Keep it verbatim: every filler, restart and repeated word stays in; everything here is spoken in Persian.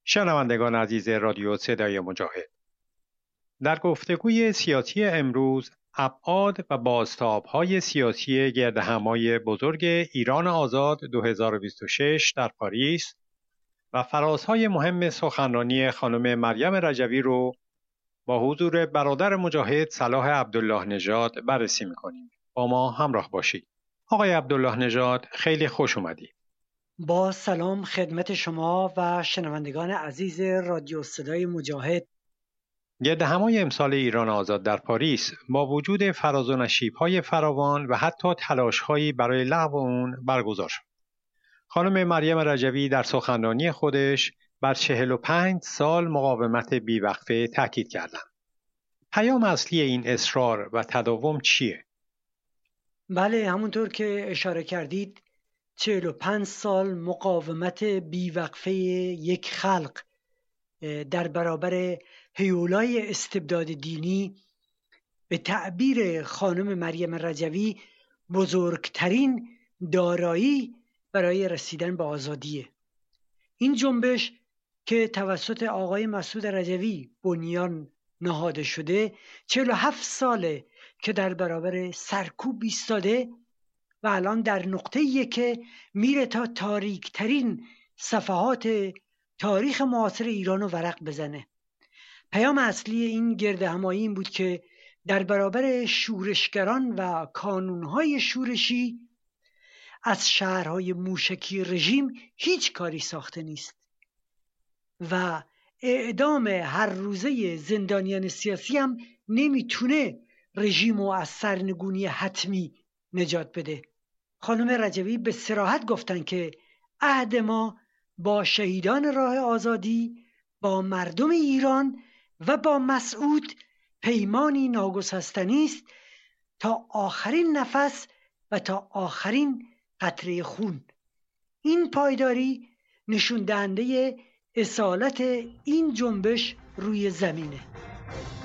شنوندگان عزیز رادیو صدای مجاهد، در گفتگوی سیاسی امروز ابعاد و بازتاب‌های سیاسی گردهمایی بزرگ ایران آزاد دو هزار و بیست و شش در پاریس و فرازهای مهم سخنرانی خانم مریم رجوی رو با حضور برادر مجاهد صلاح عبدالله نژاد بررسی می‌کنیم. با ما همراه باشید. آقای عبدالله نژاد، خیلی خوش اومدید. با سلام خدمت شما و شنوندگان عزیز رادیو صدای مجاهد. گردهمایی امسال ایران آزاد در پاریس با وجود فراز و نشیب‌های فراوان و حتی تلاش‌هایی برای لغو اون برگزار شد. خانم مریم رجوی در سخنرانی خودش بر چهل و پنج سال مقاومت بیوقفه تاکید کردند. پیام اصلی این اصرار و تداوم چیه؟ بله، همونطور که اشاره کردید، چهل و پنج سال مقاومت بیوقفه یک خلق در برابر هیولای استبداد دینی به تعبیر خانم مریم رجوی بزرگترین دارایی برای رسیدن به آزادیه. این جنبش که توسط آقای مسعود رجوی بنیان نهاده شده چهل و هفت ساله که در برابر سرکوب ایستاده و الان در نقطه‌ایه که میره تا تاریکترین صفحات تاریخ معاصر ایران رو ورق بزنه. پیام اصلی این گردهمایی این بود که در برابر شورشگران و کانونهای شورشی از شهرهای موشکی رژیم هیچ کاری ساخته نیست و اعدام هر روزه زندانیان سیاسی هم نمیتونه رژیم رو از سرنگونی حتمی نجات بده. خانم رجوی به صراحت گفتن که عهد ما با شهیدان راه آزادی، با مردم ایران و با مسعود پیمانی ناگسستنی است تا آخرین نفس و تا آخرین قطره خون. این پایداری نشون دهنده اصالت این جنبش روی زمینه.